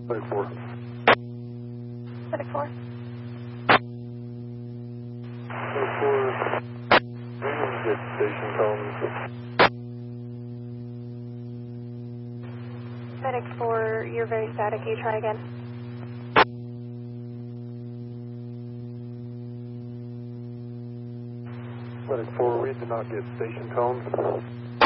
Medic 4. Medic 4. Medic 4, we need to get station cones. Medic 4, you're very static. You try again. Medic 4, we did not get station cones.